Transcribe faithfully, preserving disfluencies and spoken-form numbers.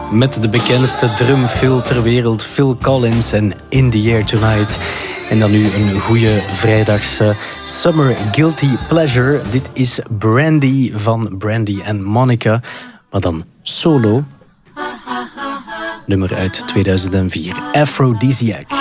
Met de bekendste drumfill ter wereld, Phil Collins en In the Air Tonight. En dan nu een goede vrijdagse Summer Guilty Pleasure. Dit is Brandy van Brandy en Monica, maar dan solo. Nummer uit tweeduizend vier, Aphrodisiac.